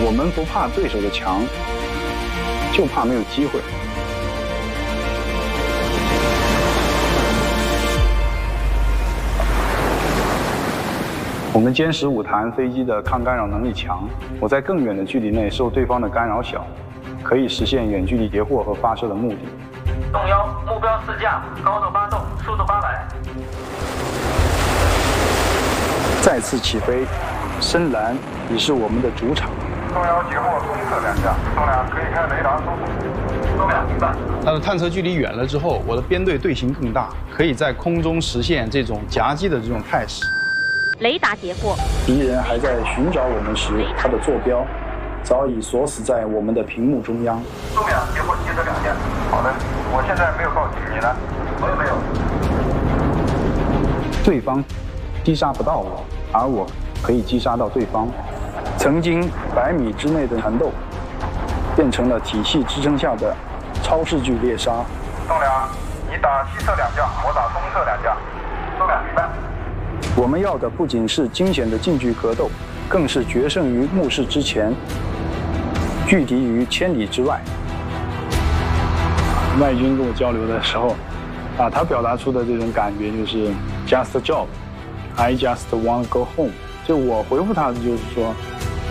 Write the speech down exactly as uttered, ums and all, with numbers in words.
我们不怕对手的强，就怕没有机会。我们歼十五弹飞机的抗干扰能力强，我在更远的距离内受对方的干扰小，可以实现远距离截获和发射的目的。 动幺，目标四架，高度八动，速度八百。 再次起飞，深蓝已是我们的主场。 动幺截获东侧两架，东两可以开雷达搜索。 东两明白。 它的探测距离远了之后，我的编队队形更大，可以在空中实现这种夹击的这种态势。 雷达截获。 敌人还在寻找我们时，他的坐标早已锁死在我们的屏幕中央。 东两截获接着两架。 好的，我现在没有告警，你呢？ 我也没有。 对方击杀不到我，而我可以击杀到对方。曾经百米之内的缠斗，变成了体系支撑下的超视距猎杀。 东两，你打西侧两架，我打东侧两架。 东两明白。 我们要的不仅是惊险的近距格斗，更是决胜于目视之前，拒敌于千里之外。外军跟我交流的时候，啊，他表达出的这种感觉就是 just a job, I just want to go home。就我回复他的就是说。